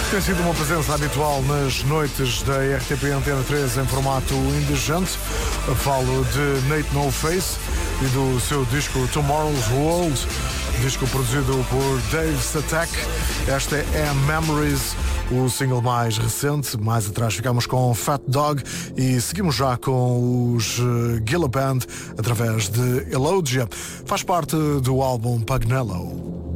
Tem sido uma presença habitual nas noites da RTP Antena 3 em formato indecente. Falo de Nate No Face e do seu disco Tomorrow's World, disco produzido por Dave Satek. Esta é Memories, o single mais recente. Mais atrás ficamos com Fat Dog e seguimos já com os Gilla Band através de Elogia. Faz parte do álbum Pagnello.